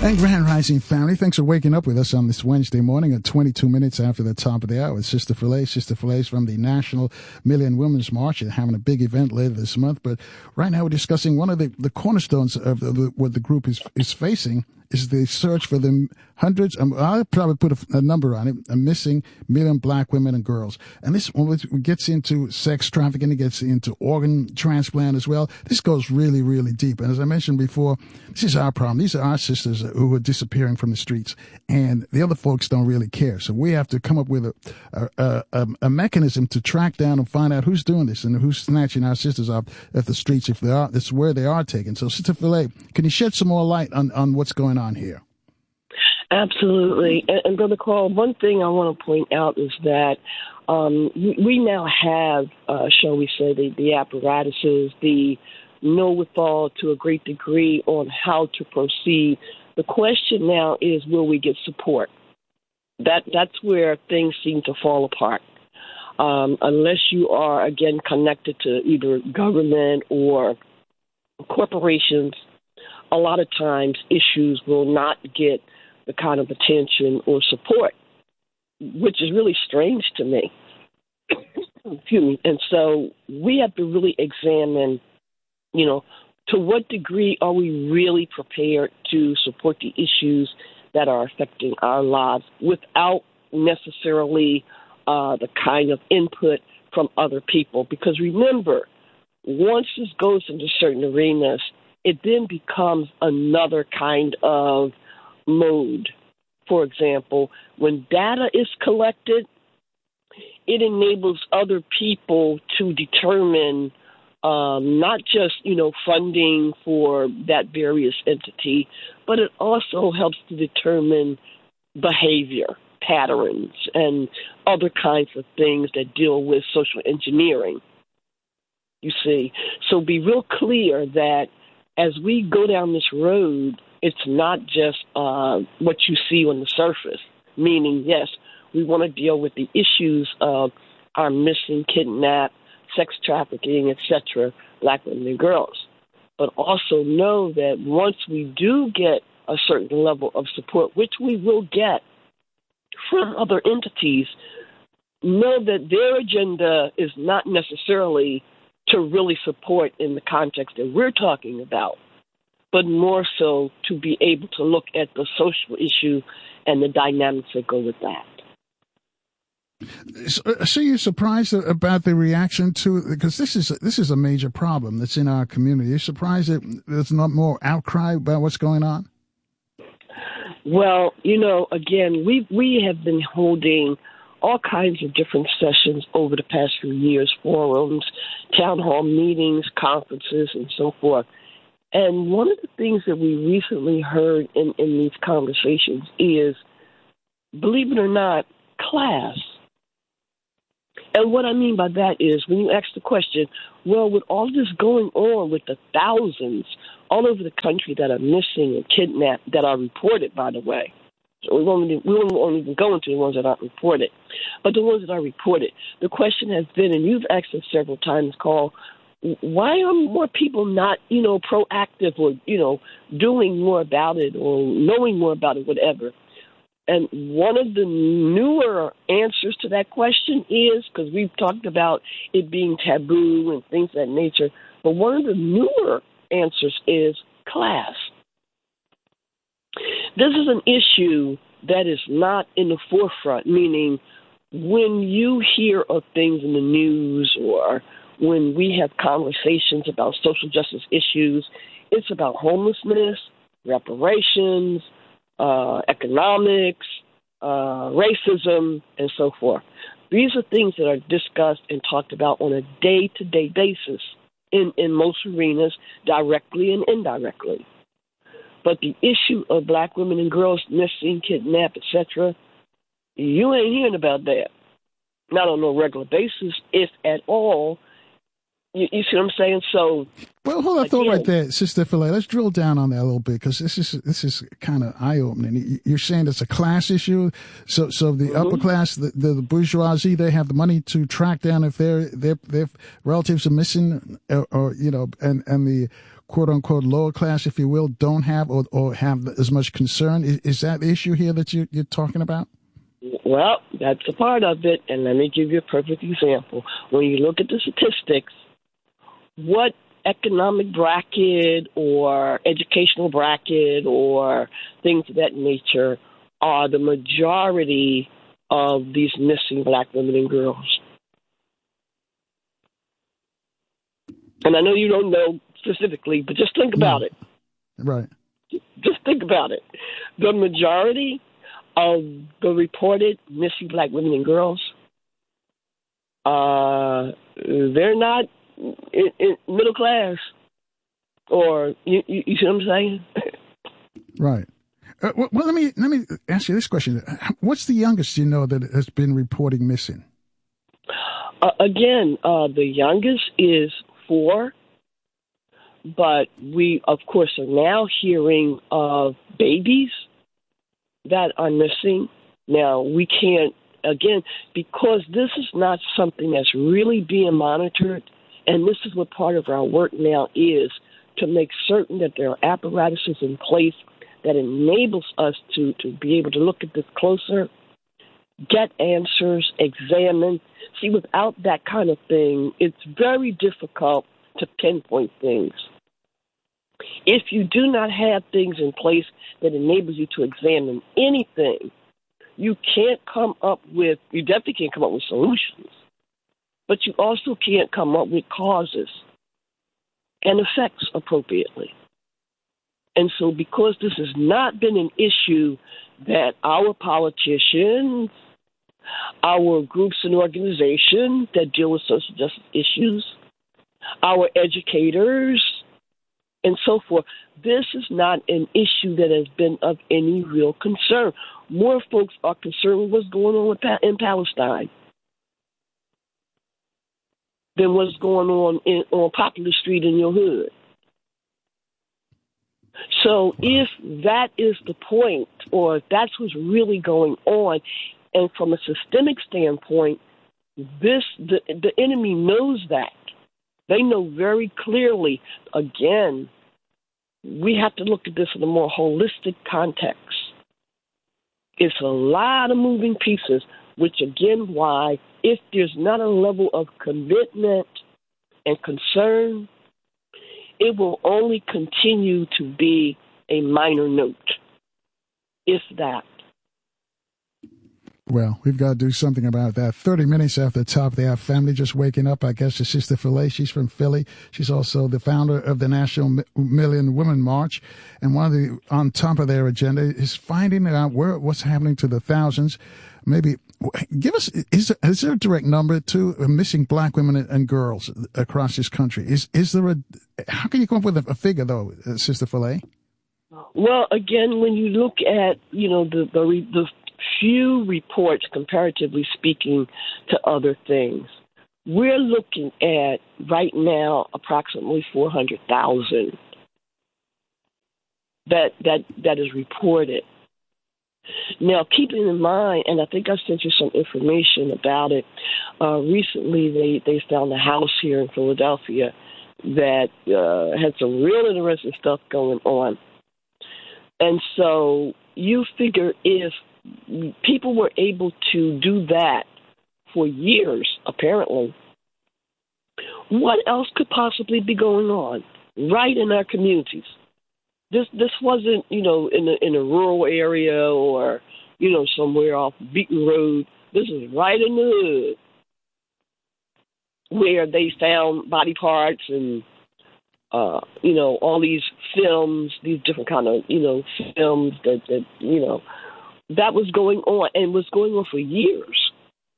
And Grand Rising family, thanks for waking up with us on this Wednesday morning at 22 minutes after the top of the hour. Sister Fillets from the National Million Women's March. They're having a big event later this month. But right now we're discussing one of the cornerstones of what the group is facing is the search for the hundreds, I'll probably put a number on it, a missing million black women and girls. And this one gets into sex trafficking, it gets into organ transplant as well. This goes really, really deep. And as I mentioned before, this is our problem. These are our sisters who are disappearing from the streets, and the other folks don't really care. So we have to come up with a mechanism to track down and find out who's doing this and who's snatching our sisters up at the streets if they are. That's where they are taken. So Sister Fillet, can you shed some more light on what's going on here? Absolutely. And Brother Carl, one thing I want to point out is that we now have, shall we say, the apparatuses, the know-withal to a great degree on how to proceed. The question now is, will we get support? That's where things seem to fall apart. Unless you are, again, connected to either government or corporations, a lot of times issues will not get the kind of attention or support, which is really strange to me. Excuse me. And so we have to really examine, to what degree are we really prepared to support the issues that are affecting our lives without necessarily the kind of input from other people. Because remember, once this goes into certain arenas, it then becomes another kind of mode. For example, when data is collected, it enables other people to determine not just, funding for that various entity, but it also helps to determine behavior patterns and other kinds of things that deal with social engineering, you see. So be real clear that as we go down this road, it's not just what you see on the surface, meaning, yes, we want to deal with the issues of our missing, kidnapped, sex trafficking, etc., black women and girls. But also know that once we do get a certain level of support, which we will get from other entities, know that their agenda is not necessarily to really support in the context that we're talking about, but more so to be able to look at the social issue and the dynamics that go with that. So you're surprised about the reaction to it? Because this is a major problem that's in our community. You're surprised that there's not more outcry about what's going on? Well, again, we have been holding all kinds of different sessions over the past few years, forums, town hall meetings, conferences, and so forth. And one of the things that we recently heard in these conversations is, believe it or not, class. And what I mean by that is when you ask the question, well, with all this going on with the thousands all over the country that are missing and kidnapped, that are reported, by the way, so we won't even go into the ones that aren't reported, but the ones that are reported, the question has been, and you've asked it several times, Carl, why are more people not, proactive or, doing more about it or knowing more about it, whatever? And one of the newer answers to that question is, because we've talked about it being taboo and things of that nature, but one of the newer answers is class. This is an issue that is not in the forefront, meaning when you hear of things in the news or when we have conversations about social justice issues, it's about homelessness, reparations, economics, racism, and so forth. These are things that are discussed and talked about on a day-to-day basis in most arenas, directly and indirectly. But the issue of black women and girls missing, kidnapped, etc., you ain't hearing about that. Not on no regular basis, if at all. You see what I'm saying? So, well, hold on, thought right there, Sister Fillet. Let's drill down on that a little bit because this is kind of eye opening. You're saying it's a class issue. So the upper class, the bourgeoisie, they have the money to track down if their relatives are missing, or and the quote unquote lower class, if you will, don't have or have as much concern? Is that the issue here that you're talking about? Well, that's a part of it, and let me give you a perfect example. When you look at the statistics, what economic bracket or educational bracket or things of that nature are the majority of these missing black women and girls? And I know you don't know specifically, but just think about it. Right. Just think about it. The majority of the reported missing black women and girls, they're not in middle class, or you see what I'm saying? Right. Well, let me ask you this question: what's the youngest you know that has been reporting missing? Again, the youngest is 4, but we, of course, are now hearing of babies that are missing. Now, we can't, again, because this is not something that's really being monitored, and this is what part of our work now is, to make certain that there are apparatuses in place that enables us to be able to look at this closer, get answers, examine. See, without that kind of thing, it's very difficult to pinpoint things. If you do not have things in place that enables you to examine anything, you definitely can't come up with solutions, but you also can't come up with causes and effects appropriately. And so because this has not been an issue that our politicians, our groups and organizations that deal with social justice issues, our educators, and so forth, this is not an issue that has been of any real concern. More folks are concerned with what's going on in Palestine than what's going on on Popular Street in your hood. So if that is the point, or if that's what's really going on, and from a systemic standpoint, the enemy knows that. They know very clearly, again, we have to look at this in a more holistic context. It's a lot of moving pieces, which again, why, if there's not a level of commitment and concern, it will only continue to be a minor note, if that. Well, we've got to do something about that. 30 minutes after the top of the hour, family just waking up. I guess it's Sister Filet. She's from Philly. She's also the founder of the National Million Women March. And one of the, on top of their agenda is finding out what's happening to the thousands. Maybe give us, is there a direct number to missing black women and girls across this country? Is there how can you come up with a figure though, Sister Filet? Well, again, when you look at, the few reports, comparatively speaking, to other things, we're looking at right now approximately 400,000 that is reported. Now, keeping in mind, and I think I sent you some information about it, recently they found a house here in Philadelphia that had some real interesting stuff going on. And so you figure if people were able to do that for years, apparently, what else could possibly be going on right in our communities? This wasn't, in a rural area or, somewhere off beaten road. This is right in the hood where they found body parts and, all these films, these different kind of, films that was going on and was going on for years.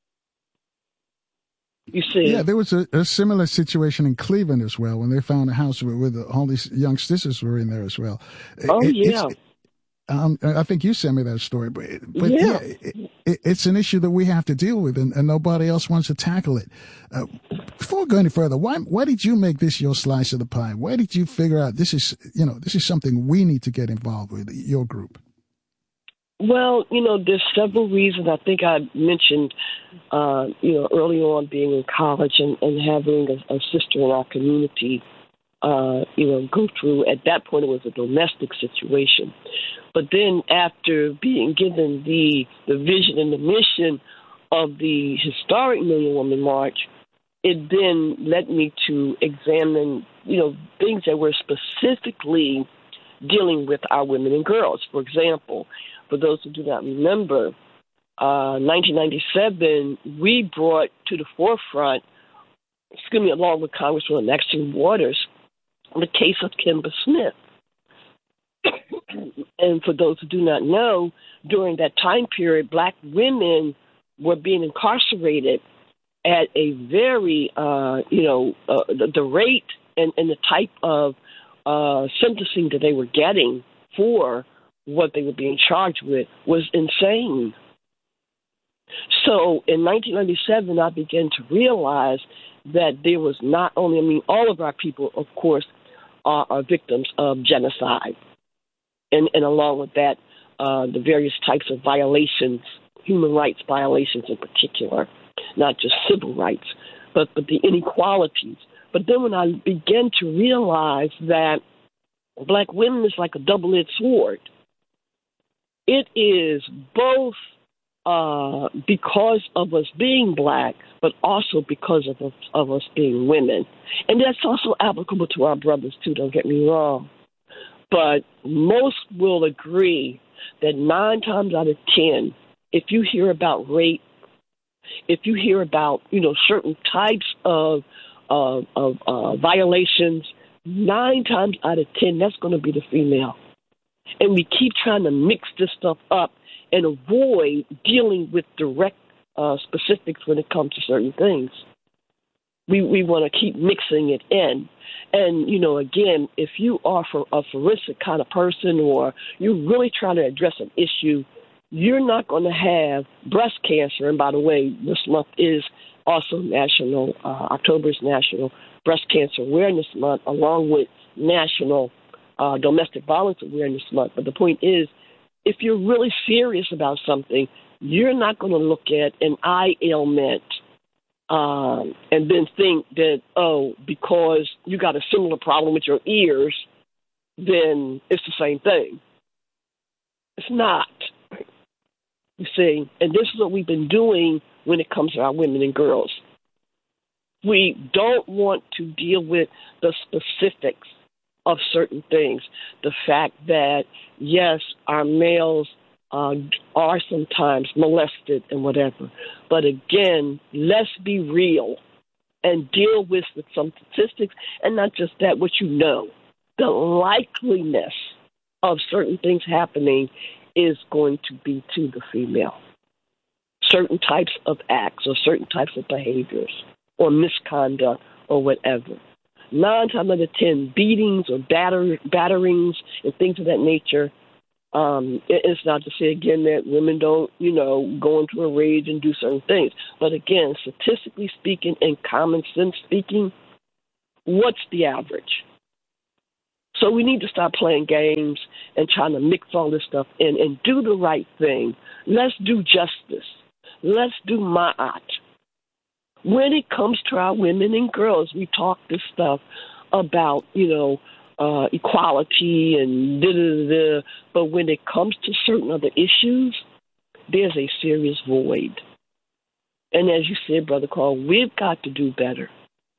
You see? Yeah, there was a similar situation in Cleveland as well when they found a house with all these young sisters were in there as well. Yeah. I think you sent me that story, but yeah. It's an issue that we have to deal with, and nobody else wants to tackle it. Before we go any further, why did you make this your slice of the pie? Why did you figure out this is something we need to get involved with, your group? Well, there's several reasons. I think I mentioned, early on being in college and having a sister in our community go through. At that point, it was a domestic situation. But then after being given the vision and the mission of the historic Million Woman March, it then led me to examine, things that were specifically dealing with our women and girls. For example, for those who do not remember, 1997, we brought to the forefront, along with Congresswoman Maxine Waters, the case of Kimber Smith. And for those who do not know, during that time period, Black women were being incarcerated at a very, the rate and the type of sentencing that they were getting for what they were being charged with was insane. So in 1997, I began to realize that there was not only, all of our people, of course, are victims of genocide. And along with that, the various types of violations, human rights violations in particular, not just civil rights, but the inequalities. But then when I began to realize that Black women is like a double-edged sword, it is both because of us being Black, but also because of us being women. And that's also applicable to our brothers, too, don't get me wrong. But most will agree that 9 times out of 10, if you hear about rape, if you hear about, certain types of violations, 9 times out of 10, that's going to be the female. And we keep trying to mix this stuff up and avoid dealing with direct specifics when it comes to certain things. We want to keep mixing it in. And, again, if you are a forensic kind of person or you're really trying to address an issue, you're not going to have breast cancer. And by the way, this month is also October is National Breast Cancer Awareness Month, along with National Domestic Violence Awareness Month. But the point is, if you're really serious about something, you're not going to look at an eye ailment and then think that, because you got a similar problem with your ears, then it's the same thing. It's not. You see, and this is what we've been doing when it comes to our women and girls. We don't want to deal with the specifics of certain things. The fact that, yes, our males are sometimes molested and whatever. But again, let's be real and deal with some statistics, and not just that, what you know. The likeliness of certain things happening is going to be to the female. Certain types of acts or certain types of behaviors or misconduct or whatever. 9 times out of 10, beatings or batterings and things of that nature. It's not to say, again, that women don't, go into a rage and do certain things. But again, statistically speaking and common sense speaking, what's the average? So we need to stop playing games and trying to mix all this stuff in and do the right thing. Let's do justice. Let's do ma'at. When it comes to our women and girls, we talk this stuff about, equality and da-da-da-da. But when it comes to certain other issues, there's a serious void. And as you said, Brother Carl, we've got to do better.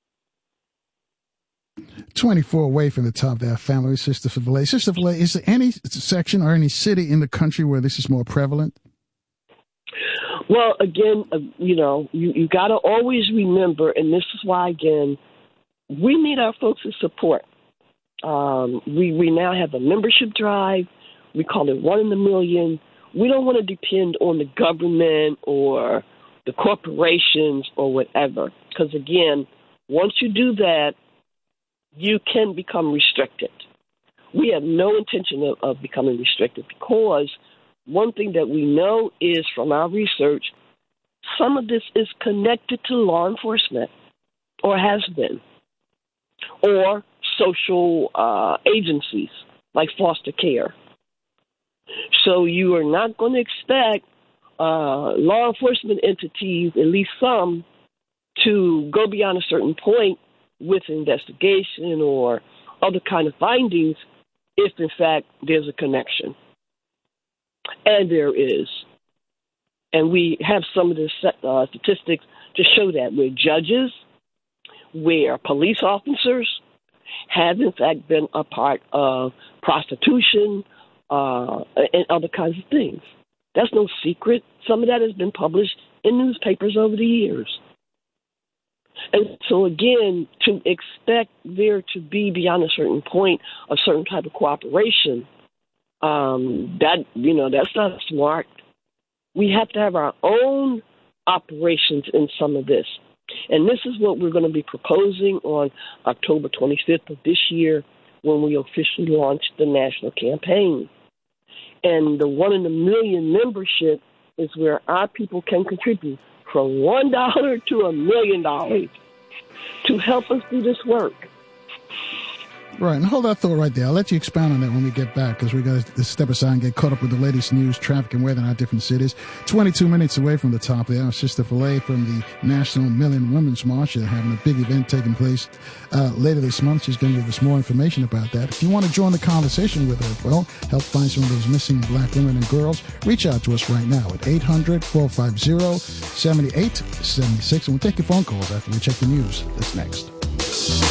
24 away from the top there, family, Sister Filet. Sister Filet, is there any section or any city in the country where this is more prevalent? Well, again, you got to always remember, and this is why, again, we need our folks' support. We now have a membership drive. We call it 1 in a Million. We don't want to depend on the government or the corporations or whatever. Because, again, once you do that, you can become restricted. We have no intention of becoming restricted because one thing that we know is from our research, some of this is connected to law enforcement or has been, or social agencies like foster care. So you are not going to expect law enforcement entities, at least some, to go beyond a certain point with investigation or other kind of findings if, in fact, there's a connection. And there is. And we have some of the statistics to show that, where judges, where police officers have, in fact, been a part of prostitution and other kinds of things. That's no secret. Some of that has been published in newspapers over the years. And so, again, to expect there to be, beyond a certain point, a certain type of cooperation, that's not smart. We have to have our own operations in some of this. And this is what we're going to be proposing on October 25th of this year when we officially launch the national campaign. And the 1 in a Million membership is where our people can contribute from $1 to $1 million to help us do this work. Right, and hold that thought right there. I'll let you expound on that when we get back, because we're going to step aside and get caught up with the latest news, traffic, and weather in our different cities. 22 minutes away from the top of the hour, Sister Filet from the National Million Women's March. They're having a big event taking place later this month. She's going to give us more information about that. If you want to join the conversation with her, well, help find some of those missing black women and girls, reach out to us right now at 800-450-7876. And we'll take your phone calls after we check the news. That's next.